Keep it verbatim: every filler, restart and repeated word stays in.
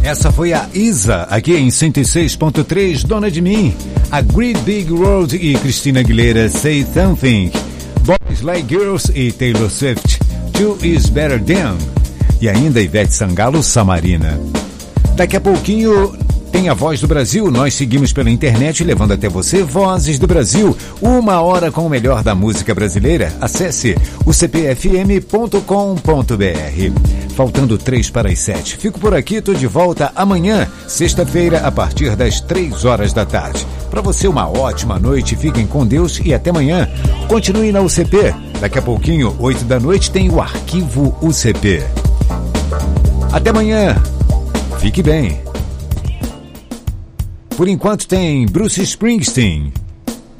Essa foi a Isa, aqui em cento e seis ponto três, Dona de Mim. A Great Big World e Christina Aguilera, Say Something. Boys Like Girls e Taylor Swift, Two Is Better Than. E ainda Ivete Sangalo, Samarina. Daqui a pouquinho tem a Voz do Brasil. Nós seguimos pela internet levando até você Vozes do Brasil. Uma hora com o melhor da música brasileira. Acesse o c p f m ponto com ponto b r. Faltando três para as sete. Fico por aqui, tô de volta amanhã, sexta-feira, a partir das três horas da tarde. Para você, uma ótima noite, fiquem com Deus e até amanhã. Continue na U C P. Daqui a pouquinho, oito da noite, tem o Arquivo U C P. Até amanhã. Fique bem. Por enquanto tem Bruce Springsteen.